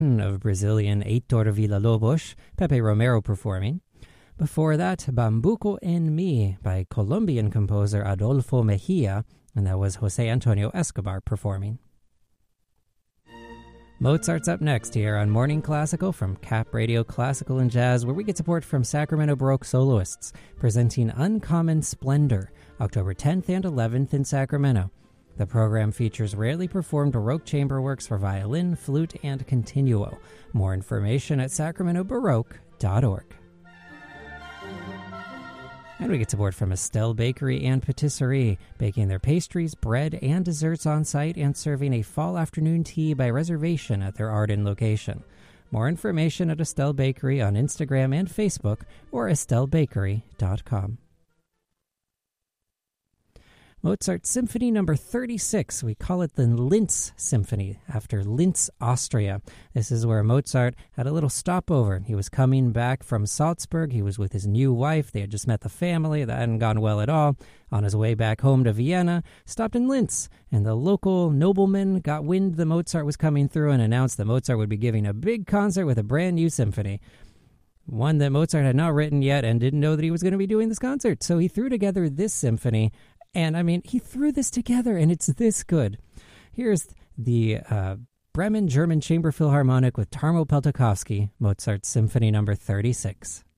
of Brazilian Heitor Villa-Lobos, Pepe Romero performing. Before that, Bambuco en Mi by Colombian composer Adolfo Mejia, and that was Jose Antonio Escobar performing. Mozart's up next here on Morning Classical from Cap Radio Classical and Jazz, where we get support from Sacramento Baroque soloists, presenting Uncommon Splendor, October 10th and 11th in Sacramento. The program features rarely performed Baroque chamber works for violin, flute, and continuo. More information at sacramentobaroque.org. And we get support from Estelle Bakery and Patisserie, baking their pastries, bread, and desserts on site and serving a fall afternoon tea by reservation at their Arden location. More information at Estelle Bakery on Instagram and Facebook or estellebakery.com. Mozart Symphony No. 36. We call it the Linz Symphony, after Linz, Austria. This is where Mozart had a little stopover. He was coming back from Salzburg. He was with his new wife. They had just met the family. That hadn't gone well at all. On his way back home to Vienna, stopped in Linz, and the local nobleman got wind that Mozart was coming through and announced that Mozart would be giving a big concert with a brand new symphony. One that Mozart had not written yet and didn't know that he was going to be doing this concert. So he threw together this symphony. And, he threw this together, and it's this good. Here's the Bremen German Chamber Philharmonic with Tarmo Peltakovsky, Mozart's Symphony No. 36.